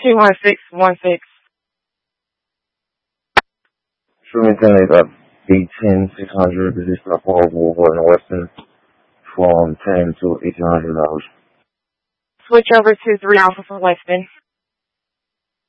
21616. Sherman up 810-600, position of Paul Boulevard in Weston, from $10 to $1,800. Switch over to 3 Alpha for Weston.